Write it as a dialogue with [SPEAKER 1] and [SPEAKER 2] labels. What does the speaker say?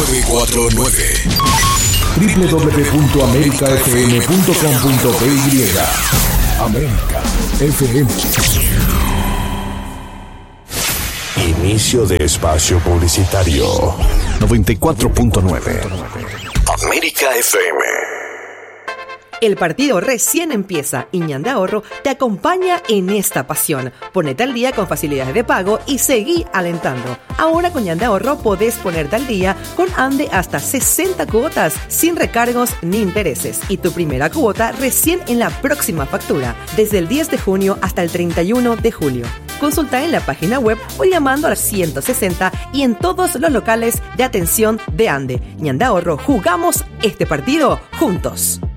[SPEAKER 1] 949.
[SPEAKER 2] www.americafm.com.py. América FM.
[SPEAKER 3] Inicio de espacio publicitario.
[SPEAKER 2] 94.9.
[SPEAKER 3] América FM.
[SPEAKER 4] El partido recién empieza y Ñande Ahorro te acompaña en esta pasión. Ponete al día con facilidades de pago y seguí alentando. Ahora con Ñande Ahorro podés ponerte al día con Ande hasta 60 cuotas sin recargos ni intereses. Y tu primera cuota recién en la próxima factura, desde el 10 de junio hasta el 31 de julio. Consulta en la página web o llamando al 160 y en todos los locales de atención de Ande. Ñande Ahorro, jugamos este partido juntos.